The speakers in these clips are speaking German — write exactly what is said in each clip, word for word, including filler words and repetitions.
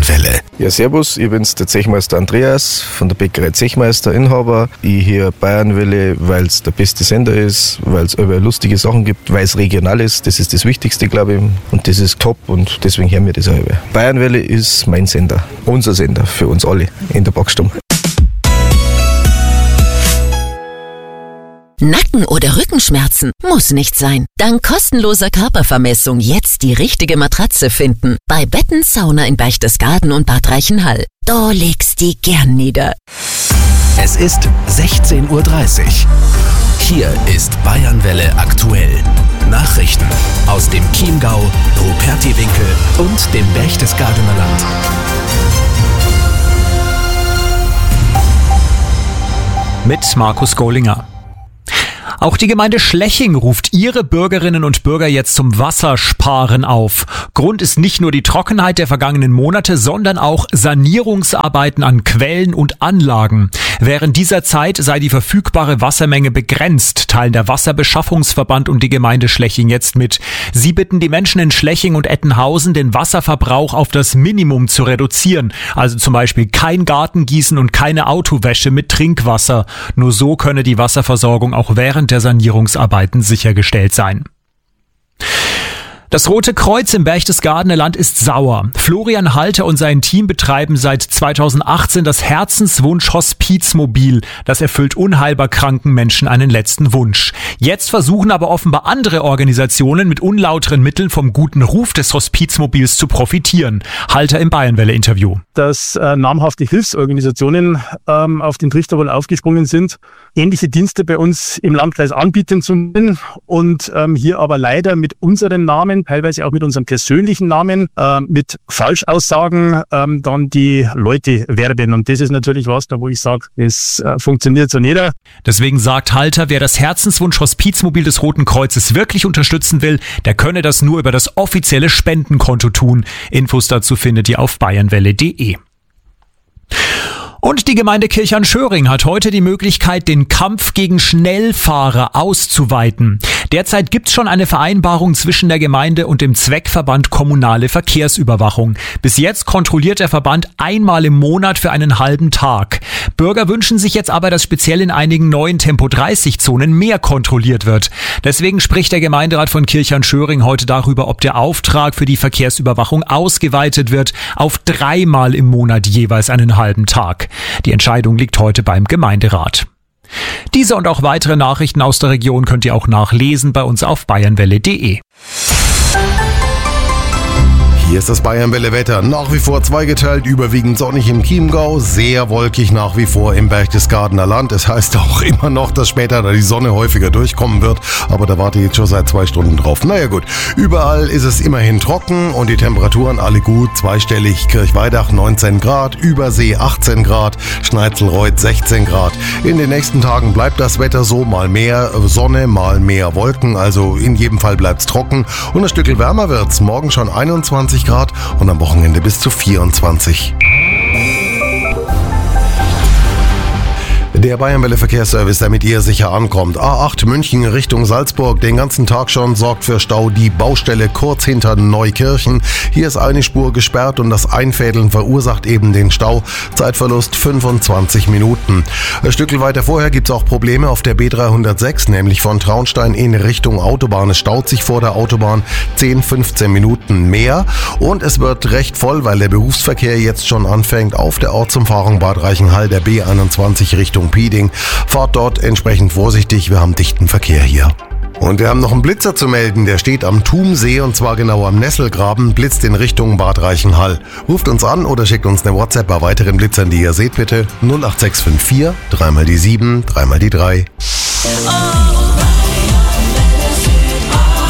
Bayernwelle. Ja, servus, ich bin's, der Zechmeister Andreas von der Bäckerei Zechmeister, Inhaber. Ich höre Bayernwelle, weil es der beste Sender ist, weil es über lustige Sachen gibt, weil es regional ist. Das ist das Wichtigste, glaube ich. Und das ist top und deswegen hören wir das auch über. Bayernwelle ist mein Sender, unser Sender für uns alle in der Backstube. Nacken- oder Rückenschmerzen? Muss nicht sein. Dank kostenloser Körpervermessung jetzt die richtige Matratze finden. Bei Betten Sauna in Berchtesgaden und Bad Reichenhall. Da legst die gern nieder. Es ist sechzehn Uhr dreißig. Hier ist Bayernwelle aktuell. Nachrichten aus dem Chiemgau, Rupertiwinkel und dem Berchtesgadener Land. Mit Markus Gollinger. Auch die Gemeinde Schleching ruft ihre Bürgerinnen und Bürger jetzt zum Wassersparen auf. Grund ist nicht nur die Trockenheit der vergangenen Monate, sondern auch Sanierungsarbeiten an Quellen und Anlagen. Während dieser Zeit sei die verfügbare Wassermenge begrenzt, teilen der Wasserbeschaffungsverband und die Gemeinde Schleching jetzt mit. Sie bitten die Menschen in Schleching und Ettenhausen, den Wasserverbrauch auf das Minimum zu reduzieren. Also zum Beispiel kein Gartengießen und keine Autowäsche mit Trinkwasser. Nur so könne die Wasserversorgung auch während der Sanierungsarbeiten sichergestellt sein. Das Rote Kreuz im Berchtesgadener Land ist sauer. Florian Halter und sein Team betreiben seit zweitausendachtzehn das Herzenswunsch-Hospizmobil. Das erfüllt unheilbar kranken Menschen einen letzten Wunsch. Jetzt versuchen aber offenbar andere Organisationen mit unlauteren Mitteln vom guten Ruf des Hospizmobils zu profitieren. Halter im Bayernwelle-Interview. Dass äh, namhafte Hilfsorganisationen ähm, auf den Trichter wohl aufgesprungen sind, ähnliche Dienste bei uns im Landkreis anbieten zu können und ähm, hier aber leider mit unserem Namen, teilweise auch mit unserem persönlichen Namen, äh, mit Falschaussagen ähm, dann die Leute werben. Und das ist natürlich was, da wo ich sage, das äh, funktioniert so nicht. Deswegen sagt Halter, wer das Herzenswunsch-Hospizmobil des Roten Kreuzes wirklich unterstützen will, der könne das nur über das offizielle Spendenkonto tun. Infos dazu findet ihr auf bayernwelle punkt de. Und die Gemeinde Kirchhahn-Schöring hat heute die Möglichkeit, den Kampf gegen Schnellfahrer auszuweiten. Derzeit gibt's schon eine Vereinbarung zwischen der Gemeinde und dem Zweckverband Kommunale Verkehrsüberwachung. Bis jetzt kontrolliert der Verband einmal im Monat für einen halben Tag. Bürger wünschen sich jetzt aber, dass speziell in einigen neuen Tempo dreißig Zonen mehr kontrolliert wird. Deswegen spricht der Gemeinderat von Kirchhahn-Schöring heute darüber, ob der Auftrag für die Verkehrsüberwachung ausgeweitet wird auf dreimal im Monat jeweils einen halben Tag. Die Entscheidung liegt heute beim Gemeinderat. Diese und auch weitere Nachrichten aus der Region könnt ihr auch nachlesen bei uns auf bayernwelle punkt de. Hier ist das Bayernwelle-Wetter. Nach wie vor zweigeteilt, überwiegend sonnig im Chiemgau, sehr wolkig nach wie vor im Berchtesgadener Land. Es heißt auch immer noch, dass später da die Sonne häufiger durchkommen wird, aber da warte ich jetzt schon seit zwei Stunden drauf. Naja gut, überall ist es immerhin trocken und die Temperaturen alle gut, zweistellig. Kirchweidach neunzehn Grad, Übersee achtzehn Grad, Schneitzelreuth sechzehn Grad. In den nächsten Tagen bleibt das Wetter so, mal mehr Sonne, mal mehr Wolken, also in jedem Fall bleibt's trocken und ein Stückchen wärmer wird's. Morgen schon einundzwanzig Grad und am Wochenende bis zu vierundzwanzig. Der Bayernwelle Verkehrsservice, der mit ihr sicher ankommt. A acht München Richtung Salzburg, den ganzen Tag schon sorgt für Stau die Baustelle kurz hinter Neukirchen. Hier ist eine Spur gesperrt und das Einfädeln verursacht eben den Stau. Zeitverlust fünfundzwanzig Minuten. Ein Stückchen weiter vorher gibt's auch Probleme auf der B dreihundertsechs, nämlich von Traunstein in Richtung Autobahn. Es staut sich vor der Autobahn zehn, fünfzehn Minuten mehr und es wird recht voll, weil der Berufsverkehr jetzt schon anfängt auf der Ortsumfahrung Bad Reichenhall, der B einundzwanzig Richtung Pieding. Fahrt dort entsprechend vorsichtig, wir haben dichten Verkehr hier. Und wir haben noch einen Blitzer zu melden, der steht am Thumsee und zwar genau am Nesselgraben, blitzt in Richtung Bad Reichenhall. Ruft uns an oder schickt uns eine WhatsApp bei weiteren Blitzern, die ihr seht bitte. null acht sechs fünf vier, dreimal die sieben, dreimal die drei.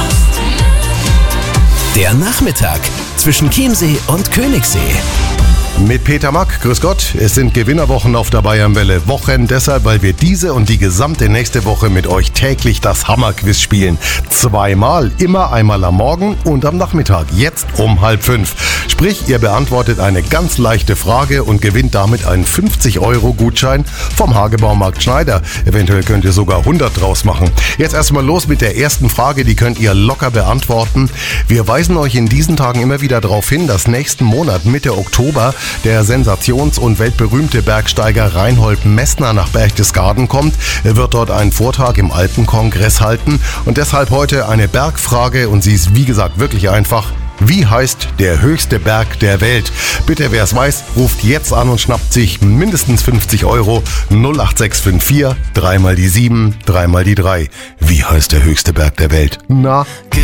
Der Nachmittag zwischen Chiemsee und Königssee. Mit Peter Mack, grüß Gott. Es sind Gewinnerwochen auf der Bayernwelle. Wochen deshalb, weil wir diese und die gesamte nächste Woche mit euch täglich das Hammerquiz spielen. Zweimal, immer einmal am Morgen und am Nachmittag, jetzt um halb fünf. Sprich, ihr beantwortet eine ganz leichte Frage und gewinnt damit einen fünfzig Euro Gutschein vom Hagebaumarkt Schneider. Eventuell könnt ihr sogar hundert draus machen. Jetzt erstmal los mit der ersten Frage, die könnt ihr locker beantworten. Wir weisen euch in diesen Tagen immer wieder darauf hin, dass nächsten Monat Mitte Oktober der sensations- und weltberühmte Bergsteiger Reinhold Messner nach Berchtesgaden kommt. Er wird dort einen Vortrag im Alpenkongress halten und deshalb heute eine Bergfrage und sie ist wie gesagt wirklich einfach. Wie heißt der höchste Berg der Welt? Bitte, wer es weiß, ruft jetzt an und schnappt sich mindestens fünfzig Euro. null acht sechs fünf vier, dreimal die sieben, dreimal die drei. Wie heißt der höchste Berg der Welt? Na?